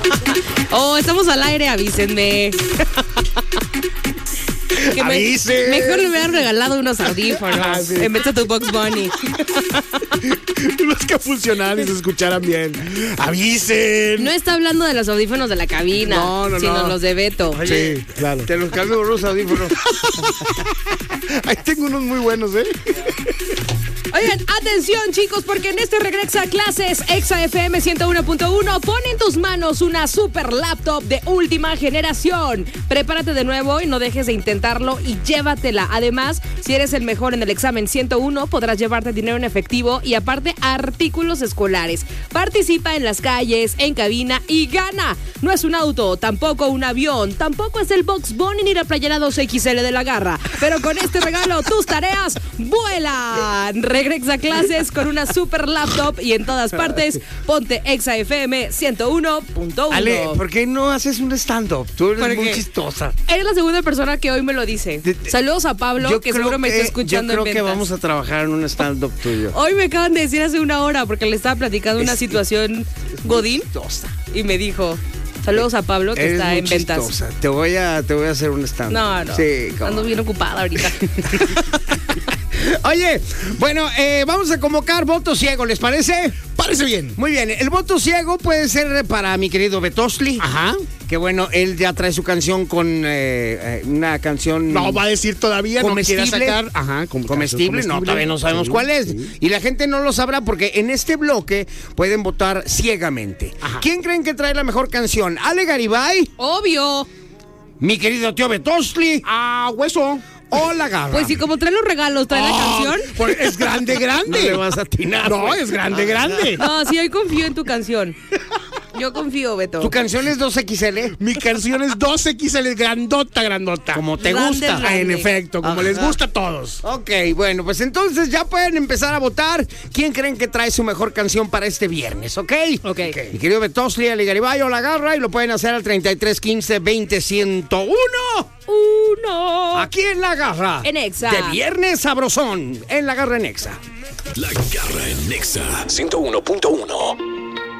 Oh, estamos al aire, avísenme. Mejor me hubieran regalado unos audífonos Sí. en vez de tu Bugs Bunny. Los que funcionaran y se escucharan bien. ¡Avisen! No está hablando de los audífonos de la cabina, sino los de Beto. Sí, claro. Te los cambio por unos audífonos. Ahí tengo unos muy buenos, ¿eh? Oigan, atención chicos, porque en este regreso a clases Exa FM 101.1 pon en tus manos una super laptop de última generación. Prepárate de nuevo y no dejes de intentarlo y llévatela. Además, si eres el mejor en el examen 101, podrás llevarte dinero en efectivo y aparte artículos escolares. Participa en las calles, en cabina y gana. No es un auto, tampoco un avión, tampoco es el Bugs Bunny ni la playera 2XL de la Garra. Pero con este regalo tus tareas vuelan. Regresa a clases con una super laptop y en todas partes ponte Exa FM 101.1. Ale, ¿por qué no haces un stand-up? Tú eres muy chistosa. Eres la segunda persona que hoy me lo dice. Saludos a Pablo, que seguro me está escuchando en Yo creo que ventas. vamos a trabajar en un stand-up tuyo. Hoy me acaban de decir hace una hora porque le estaba platicando una situación godín y me dijo, saludos a Pablo que está en ventas. Chistosa. Te voy a hacer un stand-up. No. Sí, ando bien ocupada ahorita. Oye, bueno, vamos a convocar voto ciego, ¿les parece? Parece bien. Muy bien, el voto ciego puede ser para mi querido Betosli. Ajá. Que bueno, él ya trae su canción con una canción... No va a decir todavía, comestible. no quiere sacar. Ajá, comestible, no, todavía no sabemos cuál es. Sí. Y la gente no lo sabrá porque en este bloque pueden votar ciegamente. Ajá. ¿Quién creen que trae la mejor canción? ¿Ale Garibay? Obvio. ¿Mi querido tío Betosli? Ah, hueso. ¿O La Garra? Pues si como trae los regalos, trae la canción. Pues es grande. No le vas a atinar. No, güey. es grande. No, sí, hoy confío en tu canción. Yo confío, Beto. ¿Tu canción es 2XL? Mi canción es 2XL, grandota. Como te Grande, gusta. grande. En efecto, como Ajá. les gusta a todos. Ok, bueno, pues entonces ya pueden empezar a votar. ¿Quién creen que trae su mejor canción para este viernes? ¿Ok? Ok. Mi querido Betosli, Ale Garibay o La Garra, y lo pueden hacer al 33 15 20 101. Aquí en La Garra. En Exa. De viernes sabrosón. En La Garra en Exa. La Garra en Nexa 101.1.